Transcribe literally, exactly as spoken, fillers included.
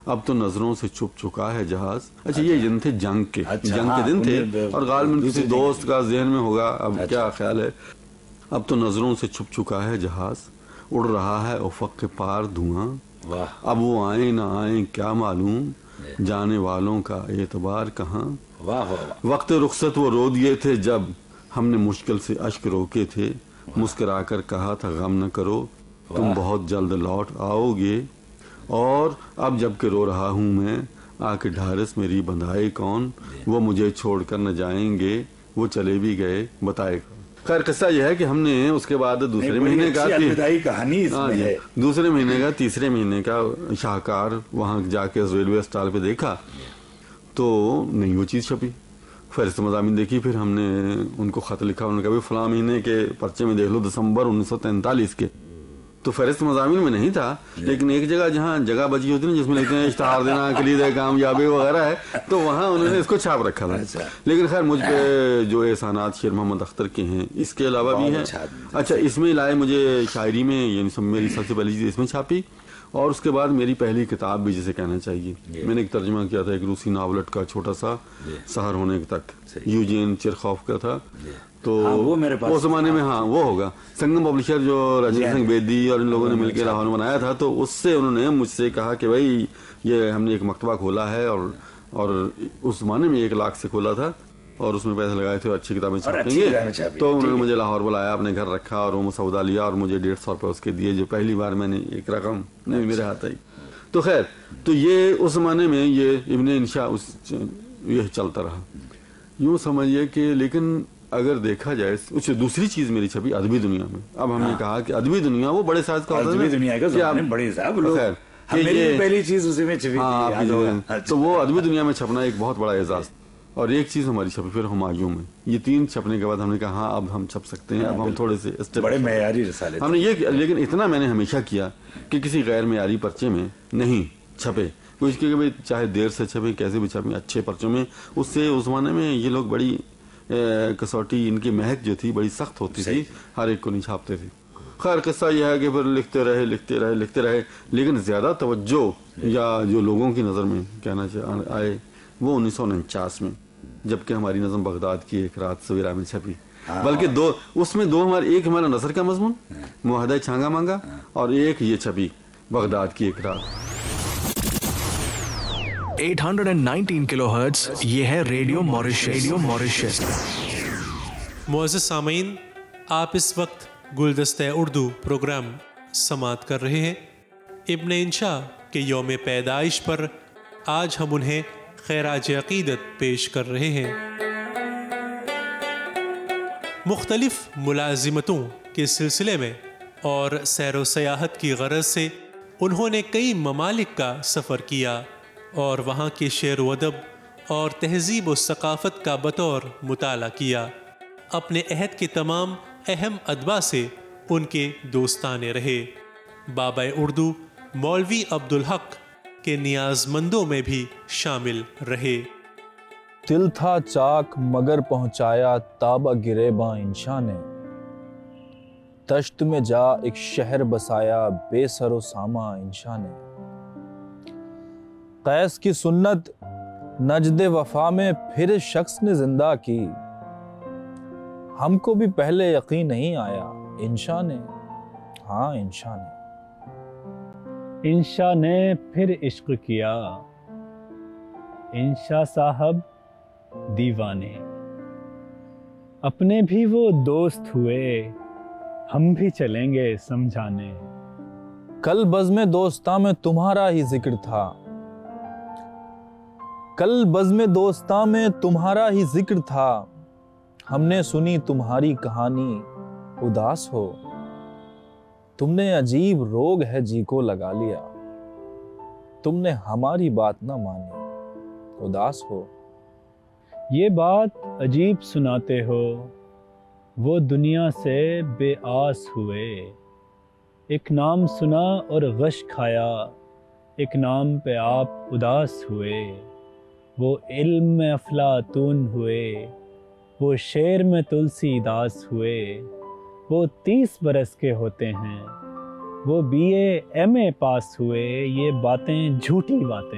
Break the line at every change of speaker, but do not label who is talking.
اب تو نظروں سے چھپ چکا ہے جہاز. اچھا یہ دن تھے جنگ کے, جنگ کے دن تھے اور غالباً کسی دوست کا ذہن میں ہوگا اب کیا خیال ہے. اب تو نظروں سے چھپ چکا ہے جہاز, اڑ رہا ہے افق کے پار دھواں. اب وہ آئیں نہ آئیں کیا معلوم, جانے والوں کا اعتبار کہاں. وقت رخصت وہ رو دیے تھے جب ہم نے مشکل سے اشک روکے تھے. مسکرا کر کہا تھا غم نہ کرو, تم بہت جلد لوٹ آؤ گے. اور اب جب کہ رو رہا ہوں میں, آ کے ڈھارس میری بندھائے کون. وہ مجھے چھوڑ کر نہ جائیں گے, وہ چلے بھی گئے بتائے کون. خیر قصہ یہ ہے کہ ہم نے اس کے بعد دوسرے مہینے کا
کہانی
دوسرے مہینے کا تیسرے مہینے کا شاہکار وہاں جا کے ریلوے اسٹال پہ دیکھا تو نہیں وہ چیز چھپی. فہرست مضامین دیکھی, پھر ہم نے ان کو خط لکھا, انہوں نے کہا فلاں مہینے کے پرچے میں دیکھ لو دسمبر انیس سو تینتالیس کے. تو فہرست مضامین میں نہیں تھا, لیکن ایک جگہ جہاں جگہ بچی ہوتی ہے جس میں لکھتے ہیں اشتہار دینا کلید کامیابی وغیرہ ہے, تو وہاں انہوں نے اس کو چھاپ رکھا تھا. لیکن خیر مجھ پہ جو احسانات شیر محمد اختر کے ہیں اس کے علاوہ بھی ہیں. اچھا اس میں لائے مجھے شاعری میں, یعنی میری سب سے پہلی چیز اس میں چھاپی, اور اس کے بعد میری پہلی کتاب بھی جسے کہنا چاہیے, میں نے ایک ترجمہ کیا تھا ایک روسی ناولٹ کا چھوٹا سا, سحر ہونے تک, یوجین چرخوف کا تھا. تو اس زمانے میں ہاں وہ ہوگا سنگم پبلشر جو راجندر سنگھ بیدی اور ان لوگوں نے مل کے لاہور میں بنایا تھا. تو اس سے انہوں نے مجھ سے کہا کہ بھائی یہ ہم نے ایک مکتبہ کھولا ہے, اور اور اس زمانے میں ایک لاکھ سے کھولا تھا اور اس میں پیسے لگائے تھے, اچھی کتابیں چھاپیں گے. تو انہوں نے مجھے لاہور بلایا, اپنے گھر رکھا اور وہ مسودہ لیا اور مجھے ڈیڑھ سو روپے اس کے دیے, جو پہلی بار میں نے ایک رقم نہیں میرے ہاتھ آئی. تو خیر تو یہ اس زمانے میں یہ ابن انشاء اس یہ چلتا رہا یوں سمجھیے کہ. لیکن اگر دیکھا جائے اچھا دوسری چیز میری چھپی ادبی دنیا میں. اب ہم نے کہا کہ ادبی دنیا وہ بڑے سائز کا ہوتا ہے,
پہلی چیز اسی میں چھپی,
تو وہ ادبی دنیا میں چھپنا ایک بہت بڑا اعزاز. اور ایک چیز ہماری چھپی پھر ہمایوں میں. یہ تین چھپنے کے بعد ہم نے کہا ہاں اب ہم چھپ سکتے ہیں, اب ہم تھوڑے سے
بڑے معیاری رسالے
ہم نے یہ. لیکن اتنا میں نے ہمیشہ کیا کہ کسی غیر معیاری پرچے میں نہیں چھپے, کچھ کہ بھائی چاہے دیر سے چھپے کیسے بھی چھپے, اچھے پرچوں میں. اس سے اس زمانے میں یہ لوگ بڑی کسوٹی, ان کی مہک جو تھی بڑی سخت ہوتی تھی, ہر ایک کو نہیں چھاپتے تھے. خیر قصہ یہ ہے کہ پھر لکھتے رہے لکھتے رہے لکھتے رہے لیکن زیادہ توجہ یا جو لوگوں کی نظر میں کہنا آئے وہ انیس سو انچاس میں, جبکہ ہماری نظم بغداد کی ایک رات سویرا میں چھپی. بلکہ دو اس میں دو ہمارے, ایک ہمارا نثر کا مضمون معاہدہ چھانگا مانگا, اور ایک یہ چھپی بغداد کی ایک رات.
آٹھ سو انیس کلو ہرٹز, یہ ہے ریڈیو ماریشس. Radio Mauritius.
معزز سامعین, آپ اس وقت گلدستہ اردو پروگرام سماعت کر رہے ہیں. ابن انشاء کے یوم پیدائش پر آج ہم انہیں خراج عقیدت پیش کر رہے ہیں. مختلف ملازمتوں کے سلسلے میں اور سیر و سیاحت کی غرض سے انہوں نے کئی ممالک کا سفر کیا اور وہاں کے شعر و ادب اور تہذیب و ثقافت کا بطور مطالعہ کیا. اپنے عہد کے تمام اہم ادبا سے ان کے دوستانے رہے. بابا اردو مولوی عبدالحق کے نیاز مندوں میں بھی شامل رہے.
دل تھا چاک مگر پہنچایا تابہ گریباں انشاء نے, دشت میں جا ایک شہر بسایا بے سر و ساما انشاء نے. قیس کی سنت نجد وفا میں پھر شخص نے زندہ کی, ہم کو بھی پہلے یقین نہیں آیا انشاء نے, ہاں انشاء نے.
انشاء نے پھر عشق کیا, انشاء صاحب دیوانے, اپنے بھی وہ دوست ہوئے, ہم بھی چلیں گے سمجھانے.
کل بزم دوستاں میں تمہارا ہی ذکر تھا, کل بزم دوستاں میں تمہارا ہی ذکر تھا, ہم نے سنی تمہاری کہانی اداس ہو, تم نے عجیب روگ ہے جی کو لگا لیا, تم نے ہماری بات نہ مانی اداس ہو.
یہ بات عجیب سناتے ہو, وہ دنیا سے بے آس ہوئے, ایک نام سنا اور غش کھایا, ایک نام پہ آپ اداس ہوئے. وہ علم میں افلاطون ہوئے, وہ شعر میں تلسی داس ہوئے. وہ تیس برس کے ہوتے ہیں, وہ بی اے ایم اے پاس ہوئے, یہ باتیں جھوٹی باتیں.